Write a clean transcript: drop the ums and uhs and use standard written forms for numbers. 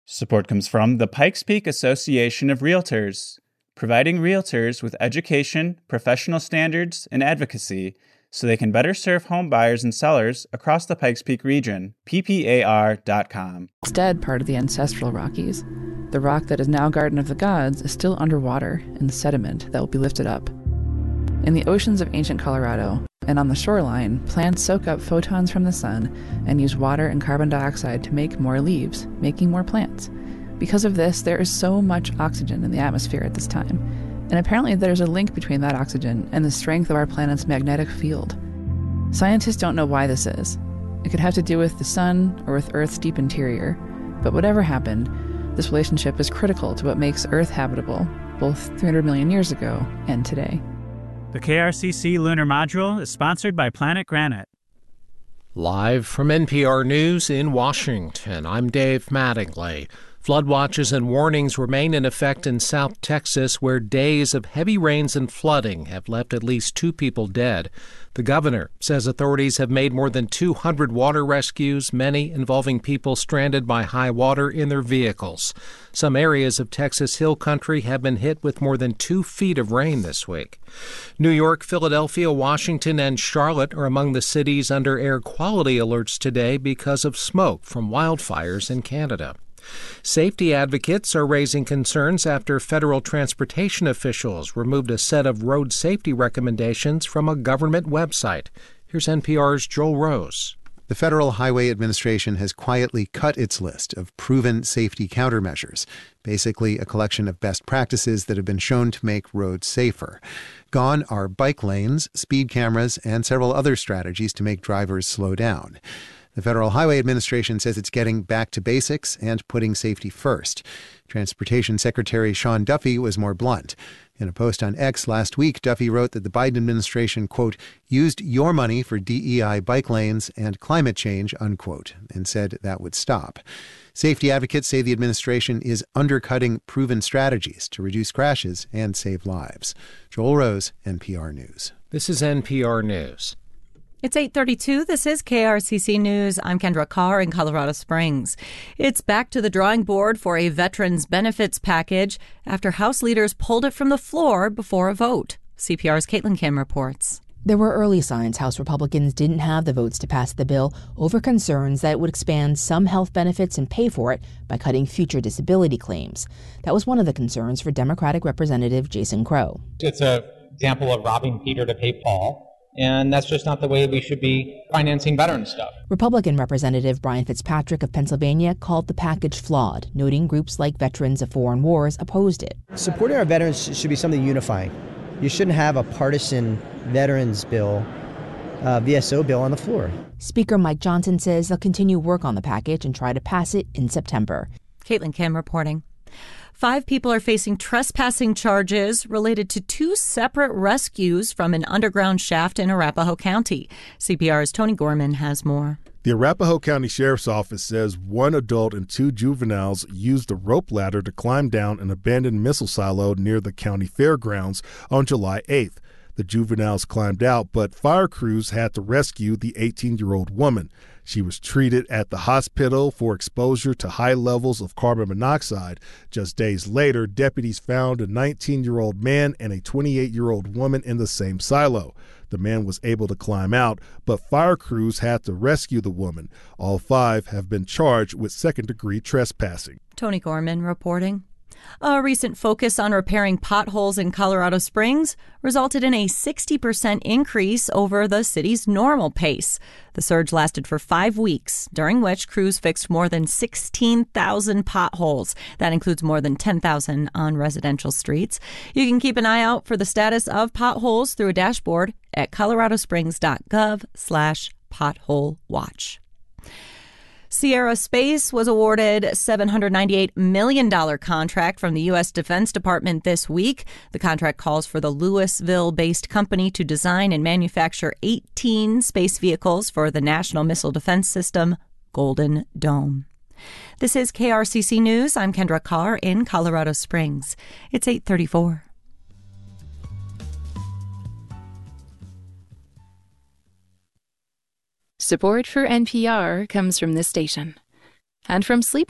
Support comes from the Pikes Peak Association of Realtors, providing realtors with education, professional standards, and advocacy so they can better serve home buyers and sellers across the Pikes Peak region. PPAR.com. Instead, part of the ancestral Rockies, the rock that is now Garden of the Gods is still underwater in the sediment that will be lifted up. In the oceans of ancient Colorado and on the shoreline, plants soak up photons from the sun and use water and carbon dioxide to make more leaves, making more plants. Because of this, there is so much oxygen in the atmosphere at this time, and apparently there's a link between that oxygen and the strength of our planet's magnetic field. Scientists don't know why this is. It could have to do with the sun or with Earth's deep interior, but whatever happened, this relationship is critical to what makes Earth habitable, both 300 million years ago and today. The KRCC Lunar Module is sponsored by Planet Granite. Live from NPR News in Washington, I'm Dave Mattingly. Flood watches and warnings remain in effect in South Texas, where days of heavy rains and flooding have left at least 2 people dead. The governor says authorities have made more than 200 water rescues, many involving people stranded by high water in their vehicles. Some areas of Texas Hill Country have been hit with more than 2 feet of rain this week. New York, Philadelphia, Washington, and Charlotte are among the cities under air quality alerts today because of smoke from wildfires in Canada. Safety advocates are raising concerns after federal transportation officials removed a set of road safety recommendations from a government website. Here's NPR's Joel Rose. The Federal Highway Administration has quietly cut its list of proven safety countermeasures, basically a collection of best practices that have been shown to make roads safer. Gone are bike lanes, speed cameras, and several other strategies to make drivers slow down. The Federal Highway Administration says it's getting back to basics and putting safety first. Transportation Secretary Sean Duffy was more blunt. In a post on X last week, Duffy wrote that the Biden administration, quote, used your money for DEI bike lanes and climate change, unquote, and said that would stop. Safety advocates say the administration is undercutting proven strategies to reduce crashes and save lives. Joel Rose, NPR News. This is NPR News. It's 8:32. This is KRCC News. I'm Kendra Carr in Colorado Springs. It's back to the drawing board for a veterans benefits package after House leaders pulled it from the floor before a vote. CPR's Caitlin Kim reports. There were early signs House Republicans didn't have the votes to pass the bill over concerns that it would expand some health benefits and pay for it by cutting future disability claims. That was one of the concerns for Democratic Representative Jason Crow. It's an example of robbing Peter to pay Paul. And that's just not the way we should be financing veteran stuff. Republican Representative Brian Fitzpatrick of Pennsylvania called the package flawed, noting groups like Veterans of Foreign Wars opposed it. Supporting our veterans should be something unifying. You shouldn't have a partisan veterans bill, VSO bill on the floor. Speaker Mike Johnson says they'll continue work on the package and try to pass it in September. Caitlin Kim reporting. 5 people are facing trespassing charges related to 2 separate rescues from an underground shaft in Arapahoe County. CPR's Tony Gorman has more. The Arapahoe County Sheriff's Office says 1 adult and 2 juveniles used a rope ladder to climb down an abandoned missile silo near the county fairgrounds on July 8th. The juveniles climbed out, but fire crews had to rescue the 18-year-old woman. She was treated at the hospital for exposure to high levels of carbon monoxide. Just days later, deputies found a 19-year-old man and a 28-year-old woman in the same silo. The man was able to climb out, but fire crews had to rescue the woman. All 5 have been charged with second-degree trespassing. Tony Gorman reporting. A recent focus on repairing potholes in Colorado Springs resulted in a 60% increase over the city's normal pace. The surge lasted for 5 weeks, during which crews fixed more than 16,000 potholes. That includes more than 10,000 on residential streets. You can keep an eye out for the status of potholes through a dashboard at coloradosprings.gov/potholewatch. Sierra Space was awarded a $798 million contract from the U.S. Defense Department this week. The contract calls for the Louisville-based company to design and manufacture 18 space vehicles for the National Missile Defense System, Golden Dome. This is KRCC News. I'm Kendra Carr in Colorado Springs. It's 8:34. Support for NPR comes from this station and from Sleep